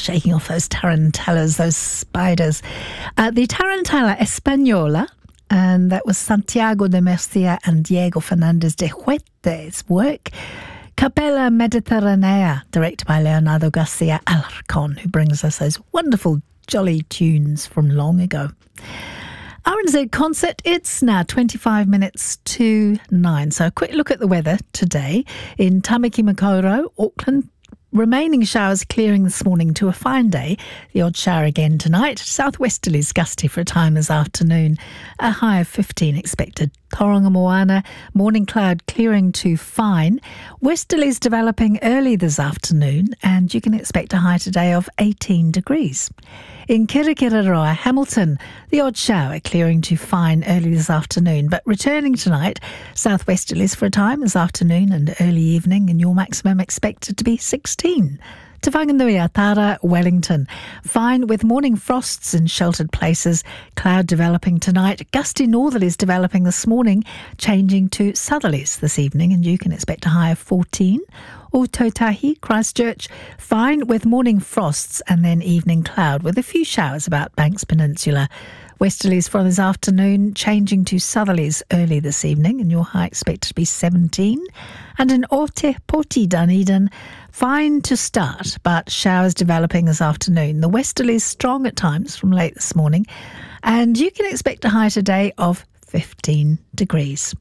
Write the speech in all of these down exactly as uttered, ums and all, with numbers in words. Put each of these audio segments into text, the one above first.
shaking off those tarantellas, those spiders. Uh, the Tarantella Española, and that was Santiago de Mercia and Diego Fernandez de Huete's work. Capella Mediterranea, directed by Leonardo Garcia Alarcón, who brings us those wonderful, jolly tunes from long ago. R N Z Concert, it's now twenty-five minutes to nine. So a quick look at the weather today. In Tamaki Makaurau, Auckland, remaining showers clearing this morning to a fine day. The odd shower again tonight. Southwesterlies gusty for a time this afternoon. A high of fifteen expected. Tauranga Moana, morning cloud clearing to fine. Westerlies developing early this afternoon, and you can expect a high today of eighteen degrees. In Kirikiriroa, Hamilton, the odd shower clearing to fine early this afternoon, but returning tonight, southwesterlies for a time this afternoon and early evening, and your maximum expected to be sixteen. Te Whanganui, Tara, Wellington. Fine with morning frosts in sheltered places. Cloud developing tonight. Gusty northerlies developing this morning, changing to southerlies this evening, and you can expect a high of fourteen. Ōtautahi, Christchurch, fine with morning frosts and then evening cloud with a few showers about Banks Peninsula. Westerlies for this afternoon, changing to southerlies early this evening, and your high expected to be seventeen. And in Ōtepoti, Dunedin, fine to start, but showers developing this afternoon. The westerlies strong at times from late this morning, and you can expect a high today of fifteen degrees.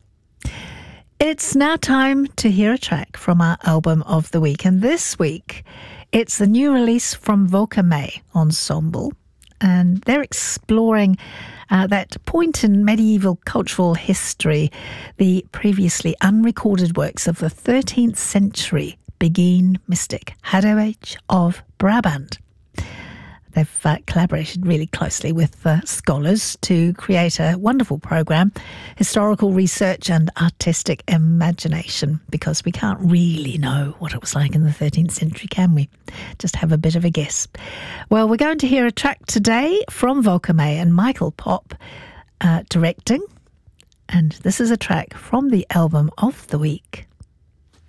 It's now time to hear a track from our album of the week, and this week it's the new release from Voka May Ensemble, and they're exploring uh, that point in medieval cultural history, the previously unrecorded works of the thirteenth century Beguine mystic Hadewich of Brabant. They've uh, collaborated really closely with uh, scholars to create a wonderful program, historical research and artistic imagination, because we can't really know what it was like in the thirteenth century, can we? Just have a bit of a guess. Well, we're going to hear a track today from Voka May and Michael Pop uh, directing, and this is a track from the album of the week.